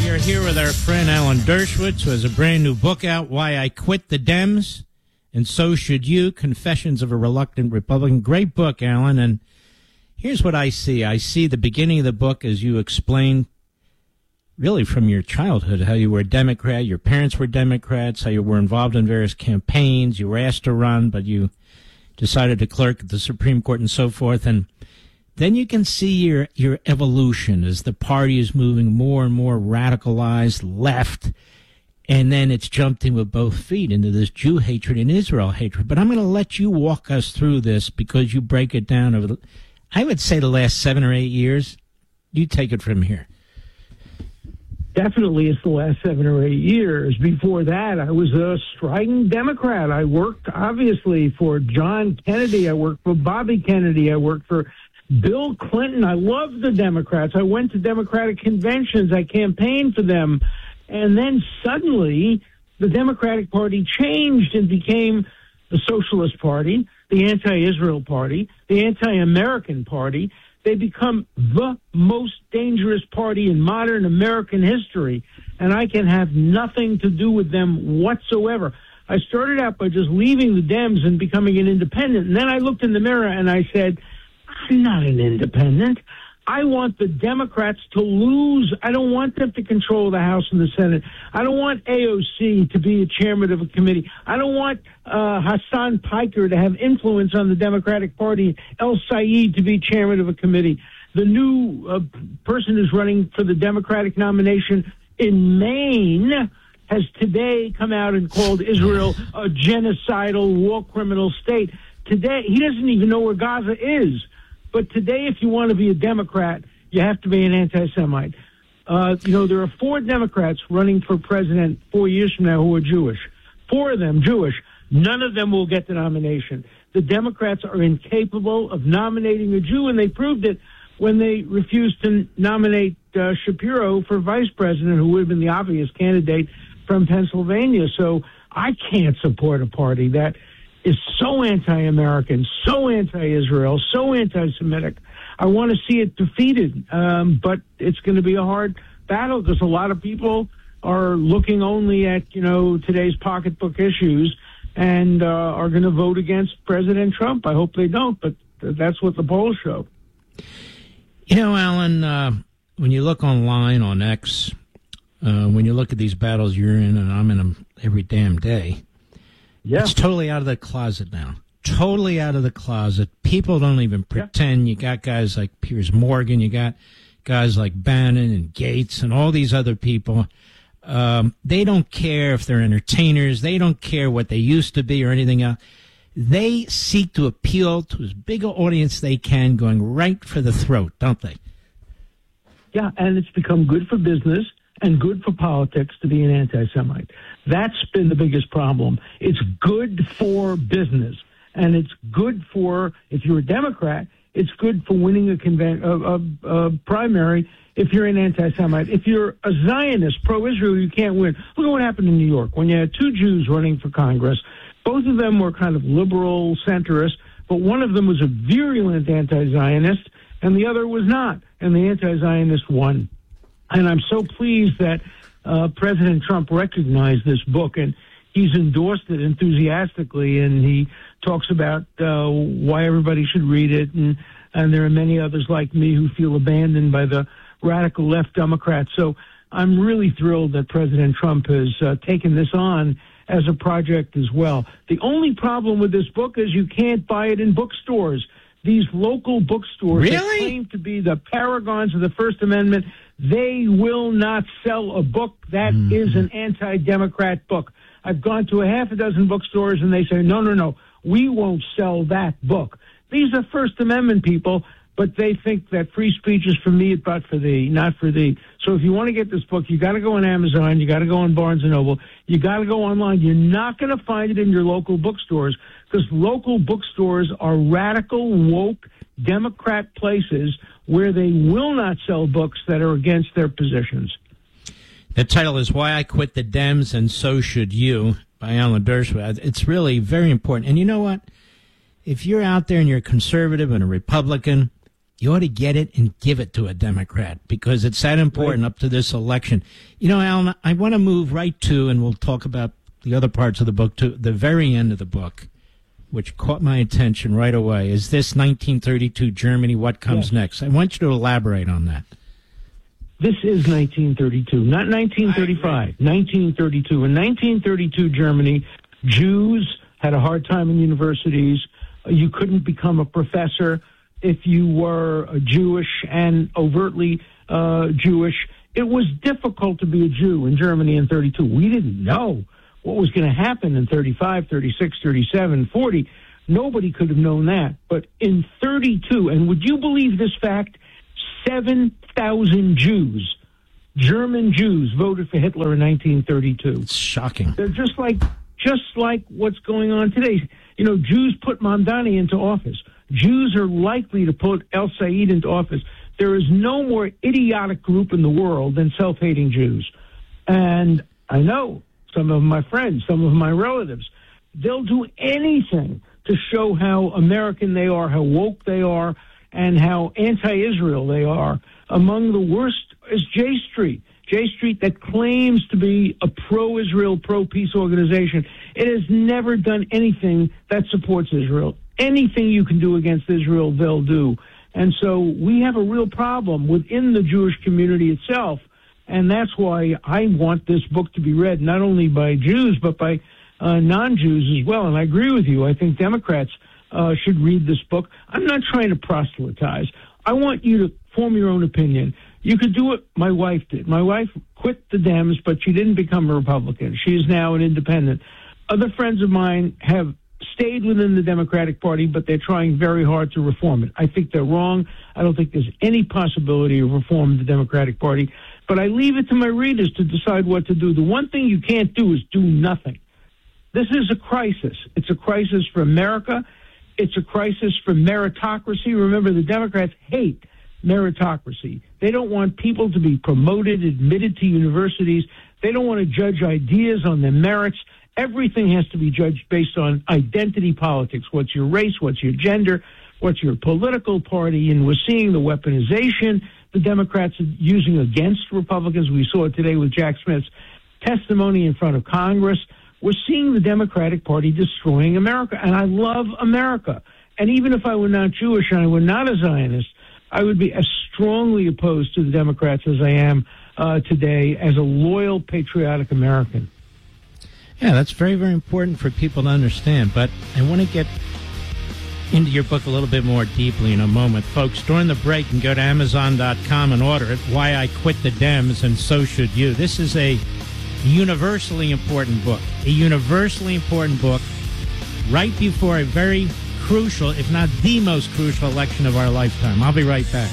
We are here with our friend Alan Dershowitz, who has a brand new book out, Why I Quit the Dems, and So Should You, Confessions of a Reluctant Republican. Great book, Alan, and here's what I see. I see the beginning of the book as you explain, really from your childhood, how you were a Democrat, your parents were Democrats, how you were involved in various campaigns, you were asked to run, but you decided to clerk at the Supreme Court and so forth, and then you can see your evolution as the party is moving more and more radicalized left, and then it's jumped in with both feet into this Jew hatred and Israel hatred. But I'm going to let you walk us through this because you break it down over, I would say, the last 7 or 8 years. You take it from here. Definitely it's the last 7 or 8 years. Before that, I was a strident Democrat. I worked, obviously, for John Kennedy. I worked for Bobby Kennedy. I worked for Bill Clinton. I loved the Democrats. I went to Democratic conventions. I campaigned for them. And then suddenly, the Democratic Party changed and became the Socialist Party, the anti-Israel party, the anti-American party. They become the most dangerous party in modern American history, and I can have nothing to do with them whatsoever. I started out by just leaving the Dems and becoming an independent, and then I looked in the mirror and I said, I'm not an independent. I want the Democrats to lose. I don't want them to control the House and the Senate. I don't want AOC to be a chairman of a committee. I don't want Hassan Piker to have influence on the Democratic Party, El Sayed to be chairman of a committee. The new person who's running for the Democratic nomination in Maine has today come out and called Israel a genocidal war criminal state. Today, he doesn't even know where Gaza is. But today, if you want to be a Democrat, you have to be an anti-Semite. There are 4 Democrats running for president 4 years from now who are Jewish. 4 of them Jewish. None of them will get the nomination. The Democrats are incapable of nominating a Jew, and they proved it when they refused to nominate Shapiro for vice president, who would have been the obvious candidate from Pennsylvania. So I can't support a party that is so anti-American, so anti-Israel, so anti-Semitic. I want to see it defeated, but it's going to be a hard battle because a lot of people are looking only at, today's pocketbook issues and are going to vote against President Trump. I hope they don't, but that's what the polls show. Alan, when you look online on X, when you look at these battles you're in, and I'm in them every damn day, yeah. It's totally out of the closet now. Totally out of the closet. People don't even pretend. You got guys like Piers Morgan. You got guys like Bannon and Gates and all these other people. They don't care if they're entertainers. They don't care what they used to be or anything else. They seek to appeal to as big an audience they can, going right for the throat, don't they? Yeah, and it's become good for business and good for politics to be an anti-Semite. That's been the biggest problem. It's good for business, and it's good for, if you're a Democrat, it's good for winning a primary if you're an anti-Semite. If you're a Zionist, pro-Israel, you can't win. Look at what happened in New York when you had 2 Jews running for Congress. Both of them were kind of liberal, centrist, but one of them was a virulent anti-Zionist, and the other was not, and the anti-Zionist won. And I'm so pleased that President Trump recognized this book, and he's endorsed it enthusiastically, and he talks about why everybody should read it, and there are many others like me who feel abandoned by the radical left Democrats. So I'm really thrilled that President Trump has taken this on as a project as well. The only problem with this book is you can't buy it in bookstores. These local bookstores that claim to be the paragons of the First Amendment, they will not sell a book that is an anti-Democrat book. I've gone to a half a dozen bookstores, and they say, no, we won't sell that book. These are First Amendment people, but they think that free speech is for me, but for thee, not for thee. So if you want to get this book, you got to go on Amazon, you got to go on Barnes & Noble, you got to go online. You're not going to find it in your local bookstores because local bookstores are radical, woke, Democrat places where they will not sell books that are against their positions. The title is Why I Quit the Dems and So Should You by Alan Dershowitz. It's really very important. And you know what? If you're out there and you're a conservative and a Republican, you ought to get it and give it to a Democrat because it's that important up to this election. You know, Alan, I want to move right to, and we'll talk about the other parts of the book, to the very end of the book, which caught my attention right away. Is this 1932 Germany, what comes next? I want you to elaborate on that. This is 1932, not 1935, 1932. In 1932 Germany, Jews had a hard time in universities. You couldn't become a professor if you were Jewish and overtly Jewish. It was difficult to be a Jew in Germany in 32. We didn't know what was going to happen in 35, 36, 37, 40. Nobody could have known that. But in 32, and would you believe this fact, 7,000 Jews, German Jews, voted for Hitler in 1932. It's shocking. They're just like what's going on today. You know, Jews put Mamdani into office. Jews are likely to put El Said into office. There is no more idiotic group in the world than self-hating Jews. And I know some of my friends, some of my relatives, they'll do anything to show how American they are, how woke they are, and how anti-Israel they are. Among the worst is J Street. J Street, that claims to be a pro-Israel, pro-peace organization. It has never done anything that supports Israel. Anything you can do against Israel, they'll do. And so we have a real problem within the Jewish community itself. And that's why I want this book to be read not only by Jews, but by non-Jews as well. And I agree with you. I think Democrats should read this book. I'm not trying to proselytize. I want you to form your own opinion. You could do what my wife did. My wife quit the Dems, but she didn't become a Republican. She is now an independent. Other friends of mine have stayed within the Democratic Party, but they're trying very hard to reform it. I think they're wrong. I don't think there's any possibility of reforming the Democratic Party. But I leave it to my readers to decide what to do. The one thing you can't do is do nothing. This is a crisis. It's a crisis for America. It's a crisis for meritocracy. Remember, the Democrats hate meritocracy. They don't want people to be promoted, admitted to universities. They don't want to judge ideas on their merits. Everything has to be judged based on identity politics. What's your race? What's your gender? What's your political party? And we're seeing the weaponization the Democrats are using against Republicans. We saw it today with Jack Smith's testimony in front of Congress. We're seeing the Democratic Party destroying America. And I love America. And even if I were not Jewish and I were not a Zionist, I would be as strongly opposed to the Democrats as I am today as a loyal, patriotic American. Yeah, that's very, very important for people to understand. But I want to get into your book a little bit more deeply in a moment. Folks, during the break, you can go to Amazon.com and order it, Why I Quit the Dems, and So Should You. This is a universally important book. A universally important book right before a very crucial, if not the most crucial election of our lifetime. I'll be right back.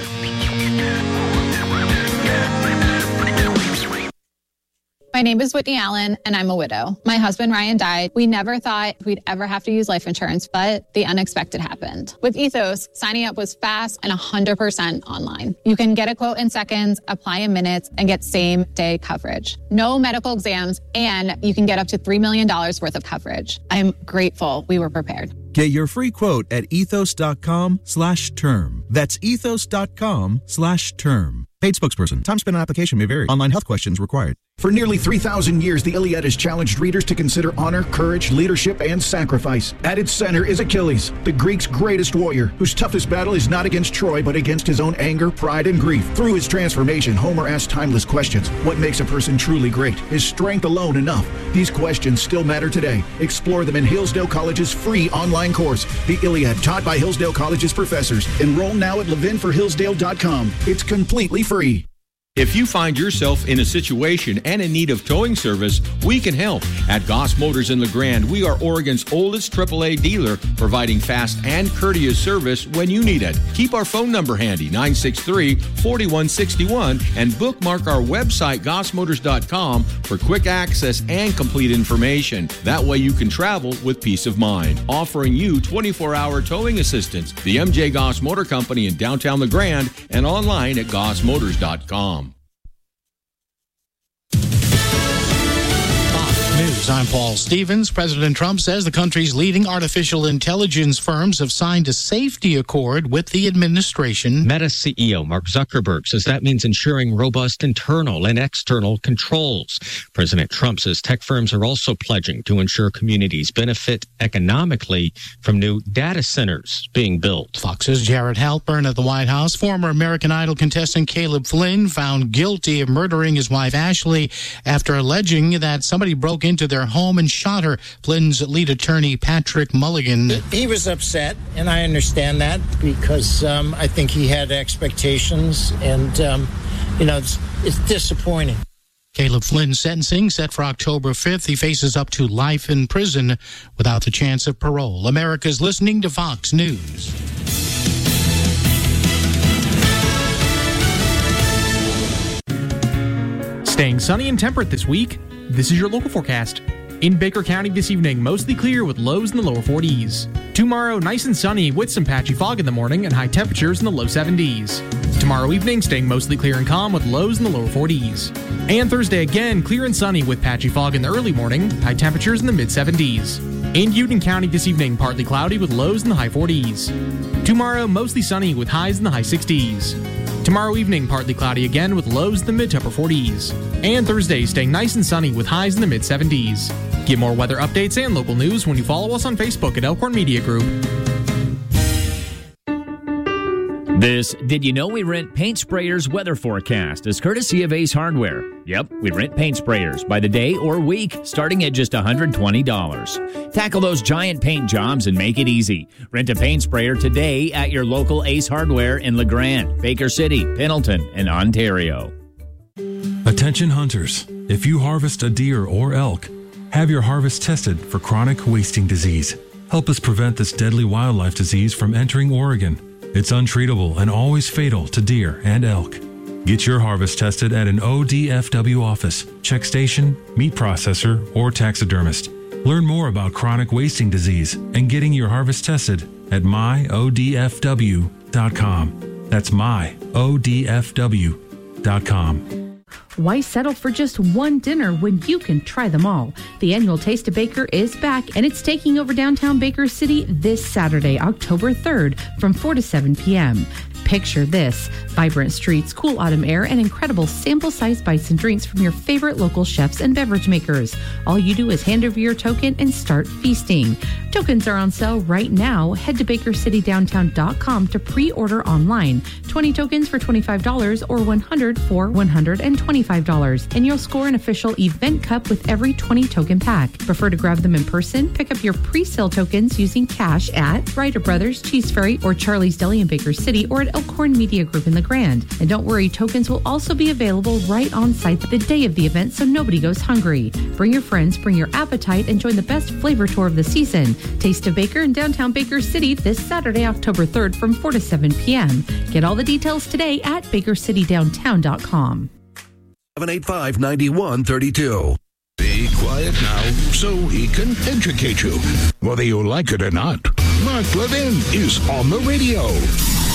My name is Whitney Allen, and I'm a widow. My husband, Ryan, died. We never thought we'd ever have to use life insurance, but the unexpected happened. With Ethos, signing up was fast and 100% online. You can get a quote in seconds, apply in minutes, and get same-day coverage. No medical exams, and you can get up to $3 million worth of coverage. I'm grateful we were prepared. Get your free quote at ethos.com/term. That's ethos.com/term. Paid spokesperson. Time spent on application may vary. Online health questions required. For nearly 3,000 years, the Iliad has challenged readers to consider honor, courage, leadership, and sacrifice. At its center is Achilles, the Greeks' greatest warrior, whose toughest battle is not against Troy, but against his own anger, pride, and grief. Through his transformation, Homer asked timeless questions. What makes a person truly great? Is strength alone enough? These questions still matter today. Explore them in Hillsdale College's free online course, The Iliad, taught by Hillsdale College's professors. Enroll now at levinforhillsdale.com. It's completely free. If you find yourself in a situation and in need of towing service, we can help. At Goss Motors in LeGrand, we are Oregon's oldest AAA dealer, providing fast and courteous service when you need it. Keep our phone number handy, 963-4161, and bookmark our website, gossmotors.com, for quick access and complete information. That way you can travel with peace of mind. Offering you 24-hour towing assistance. The MJ Goss Motor Company in downtown LeGrand and online at gossmotors.com. News I'm Paul Stevens. President Trump says the country's leading artificial intelligence firms have signed a safety accord with the administration. Meta CEO Mark Zuckerberg says that means ensuring robust internal and external controls. President Trump says tech firms are also pledging to ensure communities benefit economically from new data centers being built. Fox's Jared Halpern at the White House. Former American Idol contestant Caleb Flynn found guilty of murdering his wife Ashley after alleging that somebody broke into their home and shot her. Flynn's lead attorney Patrick Mulligan. He was upset, and I understand that because I think he had expectations, and it's disappointing. Caleb Flynn's sentencing set for October 5th. He faces up to life in prison without the chance of parole. America's listening to Fox News. Staying sunny and temperate this week. This is your local forecast. In Baker County this evening, mostly clear with lows in the lower 40s. Tomorrow, nice and sunny with some patchy fog in the morning and high temperatures in the low 70s. Tomorrow evening, staying mostly clear and calm with lows in the lower 40s. And Thursday again, clear and sunny with patchy fog in the early morning, high temperatures in the mid 70s. In Union County this evening, partly cloudy with lows in the high 40s. Tomorrow, mostly sunny with highs in the high 60s. Tomorrow evening, partly cloudy again with lows in the mid to upper 40s. And Thursday, staying nice and sunny with highs in the mid 70s. Get more weather updates and local news when you follow us on Facebook at Elkhorn Media Group. This Did You Know We Rent Paint Sprayers weather forecast is courtesy of Ace Hardware. Yep, we rent paint sprayers by the day or week, starting at just $120. Tackle those giant paint jobs and make it easy. Rent a paint sprayer today at your local Ace Hardware in LeGrand, Baker City, Pendleton, and Ontario. Attention hunters, if you harvest a deer or elk, have your harvest tested for chronic wasting disease. Help us prevent this deadly wildlife disease from entering Oregon. It's untreatable and always fatal to deer and elk. Get your harvest tested at an ODFW office, check station, meat processor, or taxidermist. Learn more about chronic wasting disease and getting your harvest tested at myodfw.com. That's myodfw.com. Why settle for just one dinner when you can try them all? The annual Taste of Baker is back, and it's taking over downtown Baker City this Saturday, October 3rd, from 4 to 7 p.m. Picture this: vibrant streets, cool autumn air, and incredible sample-sized bites and drinks from your favorite local chefs and beverage makers. All you do is hand over your token and start feasting. Tokens are on sale right now. Head to BakerCityDowntown.com to pre-order online. 20 tokens for $25 or 100 for $125. And you'll score an official event cup with every 20 token pack. Prefer to grab them in person? Pick up your pre-sale tokens using cash at Ryder Brothers, Cheese Ferry, or Charlie's Deli in Baker City, or at Elkhorn Media Group in LeGrand. And don't worry, tokens will also be available right on site the day of the event, so nobody goes hungry. Bring your friends, bring your appetite, and join the best flavor tour of the season. Taste of Baker in downtown Baker City this Saturday, October 3rd from 4 to 7 p.m. Get all the details today at BakerCityDowntown.com. 785-9132. Be quiet now so he can educate you. Whether you like it or not, Mark Levin is on the radio.